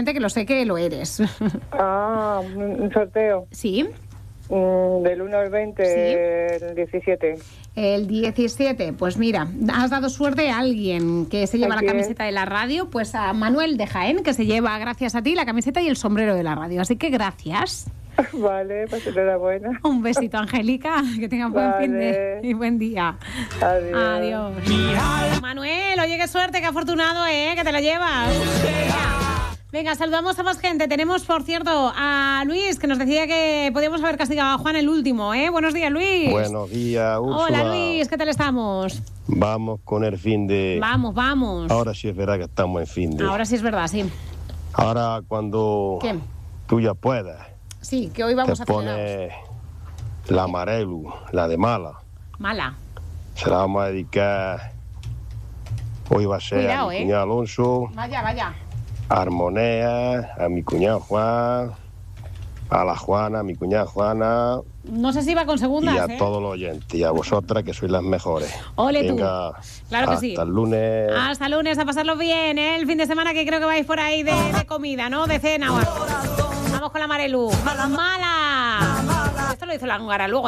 suerte, que lo sé que lo eres. Ah, un sorteo. Sí. Del 1 al 20, Sí. el 17. El 17, pues mira, has dado suerte a alguien que se lleva la camiseta de la radio, pues a Manuel de Jaén, que se lleva, gracias a ti, la camiseta y el sombrero de la radio. Así que gracias. Vale, pues enhorabuena. Un besito, Angélica, que tengas buen fin de y buen día. Adiós. Adiós. Manuel, oye, qué suerte, qué afortunado, que te la llevas. Venga, saludamos a más gente. Tenemos, por cierto, a Luis, que nos decía que podíamos haber castigado a Juan el último, Buenos días, Luis. Buenos días, Úrsula. Hola, Luis, ¿qué tal estamos? Vamos con el fin de... Vamos. Ahora sí es verdad que estamos en fin de... Ahora sí es verdad, sí. Ahora cuando ¿Qué? tú ya puedas... Sí, que hoy vamos te a pones la Marelu, la de Mala. Mala. Se la vamos a dedicar... Hoy va a ser Cuidado, a mi cuñado Alonso, Vaya. a Armonea, a mi cuñado Juan, a la Juana, a mi cuñada Juana... No sé si va con segundas, y a todos los oyentes, y a vosotras, que sois las mejores. Ole tú. Venga, Claro que sí. hasta el lunes. Hasta el lunes, a pasarlo bien, El fin de semana, que creo que vais por ahí de comida, ¿no? De cena o algo. Vamos con la Marelu. ¡Mala! Esto lo hizo la húngara luego.